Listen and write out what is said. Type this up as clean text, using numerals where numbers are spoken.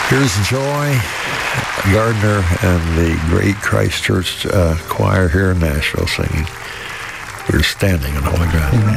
Here's Joy Gardner and the great Christ Church choir here in Nashville singing, "We're Standing on Holy Ground."